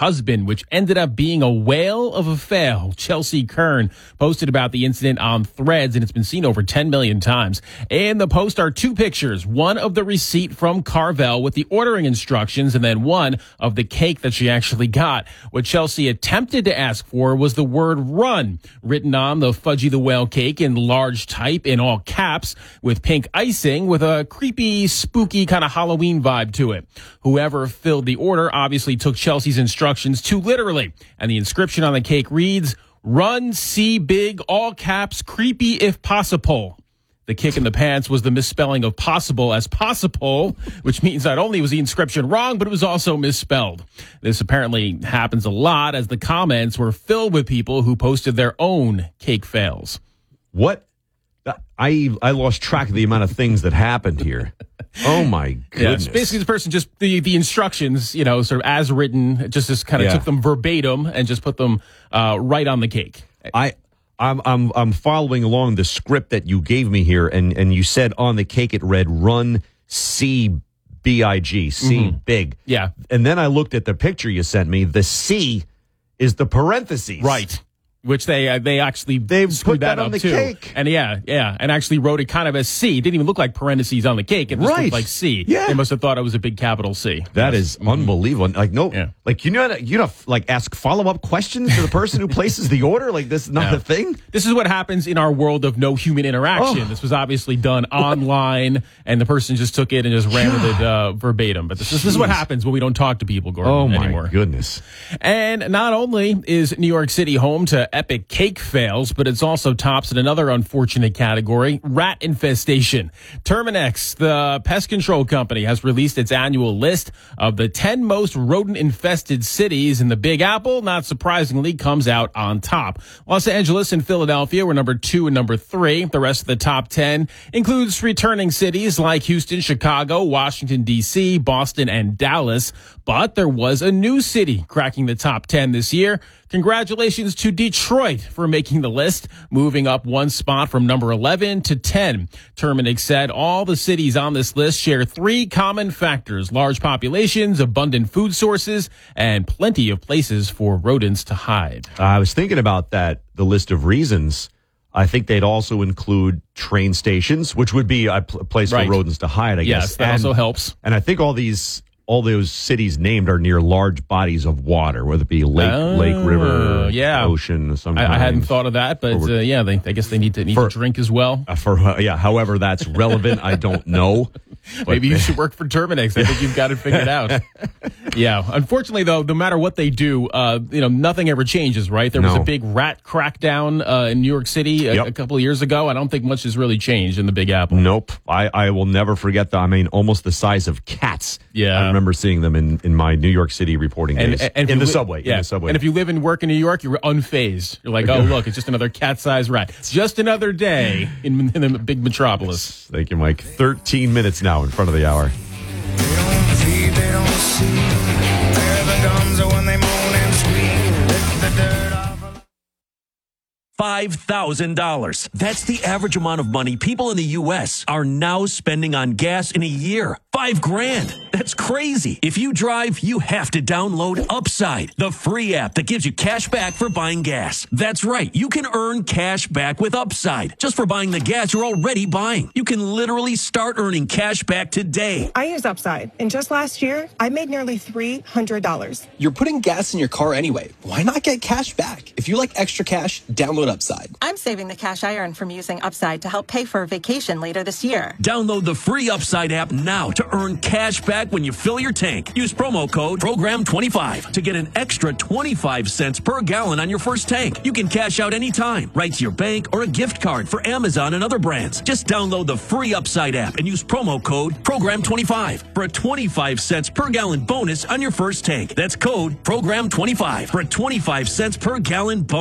husband, which ended up being a whale of a fail. Chelsea Kern posted about the incident on Threads, and it's been seen over 10 million times. In the post are two pictures, one of the receipt from Carvel with the ordering instructions, and then one of the cake that she actually got. What Chelsea attempted to ask for was the word run written on the Fudgy the Whale cake in large type in all caps with pink icing with a creepy, spooky kind of Halloween vibe to it. Whoever filled the order obviously took Chelsea's instructions too literally, and the inscription on the cake reads, "Run, see big, all caps, creepy if possible." The kick in the pants was the misspelling of possible as possible, which means not only was the inscription wrong, but it was also misspelled. This apparently happens a lot, as the comments were filled with people who posted their own cake fails. What? I lost track of the amount of things that happened here. Oh, my goodness. Yeah, basically, the person just, the instructions, sort of as written, just kind of took them verbatim and just put them right on the cake. I'm following along the script that you gave me here, and you said on the cake it read "Run, C, B-I-G," C, big. Yeah. And then I looked at the picture you sent me. The C is the parentheses. Right. Which they actually put that on the too. cake. And and actually wrote it kind of as C. It didn't even look like parentheses on the cake. It just looked like C. Yeah. They must have thought it was a big capital C. That is unbelievable. Like, like, you know, like ask follow-up questions to the person who places the order? Like, this is not a thing? This is what happens in our world of no human interaction. This was obviously done online, and the person just took it and just ran with it verbatim. But this is what happens when we don't talk to people, Gordon, anymore. Oh, my goodness. And not only is New York City home to epic cake fails, but it's also tops in another unfortunate category, rat infestation. Terminix, the pest control company, has released its annual list of the 10 most rodent-infested cities, and the Big Apple, not surprisingly, comes out on top. Los Angeles and Philadelphia were number 2 and number 3. The rest of the top 10 includes returning cities like Houston, Chicago, Washington, D.C., Boston, and Dallas. But there was a new city cracking the top 10 this year. Congratulations to Detroit for making the list, moving up one spot from number 11 to 10. Terminix said all the cities on this list share 3 common factors: large populations, abundant food sources, and plenty of places for rodents to hide. I was thinking about that, the list of reasons. I think they'd also include train stations, which would be a place for rodents to hide, I guess. Yes, that also helps. And I think all those cities named are near large bodies of water, whether it be lake, river, ocean, some kind. I hadn't thought of that, but I guess they need to drink as well. However that's relevant, I don't know. Maybe you should work for Terminix. I think you've got it figured out. Yeah. Unfortunately, though, no matter what they do, nothing ever changes, right? There was a big rat crackdown in New York City a couple of years ago. I don't think much has really changed in the Big Apple. Nope. I will never forget almost the size of cats. Yeah. I remember seeing them in my New York City reporting days. And in the subway. Yeah. In the subway. And if you live and work in New York, you're unfazed. You're like, oh, look, it's just another cat-sized rat. It's just another day in the big metropolis. Thank you, Mike. 13 minutes now in front of the hour. They don't feed, they don't see. They're the guns when they moan and scream. Lick the dirt off. $5,000. That's the average amount of money people in the U.S. are now spending on gas in a year. $5,000. That's crazy. If you drive, you have to download Upside, the free app that gives you cash back for buying gas. That's right. You can earn cash back with Upside just for buying the gas you're already buying. You can literally start earning cash back today. I use Upside, and just last year, I made nearly $300. You're putting gas in your car anyway. Why not get cash back? If you like extra cash, download Upside. I'm saving the cash I earn from using Upside to help pay for a vacation later this year. Download the free Upside app now to earn cash back when you fill your tank. Use promo code PROGRAM25 to get an extra 25 cents per gallon on your first tank. You can cash out anytime, right to your bank or a gift card for Amazon and other brands. Just download the free Upside app and use promo code PROGRAM25 for a 25 cents per gallon bonus on your first tank. That's code PROGRAM25 for a 25 cents per gallon bonus.